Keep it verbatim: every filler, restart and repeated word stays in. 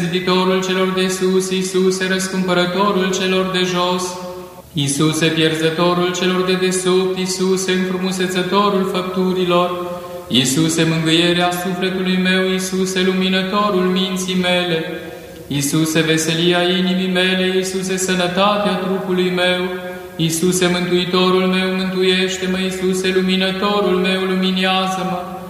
Ziditorul celor de sus, Iisuse, răscumpărătorul celor de jos, Iisuse, pierzătorul celor de desubt, Iisuse, înfrumusețătorul făpturilor, Iisuse, mângâierea sufletului meu, Iisuse, luminătorul minții mele, Iisuse, veselia inimii mele, Iisuse, sănătatea trupului meu, Iisuse, mântuitorul meu, mântuiește-mă, Iisuse, luminătorul meu, luminează-mă,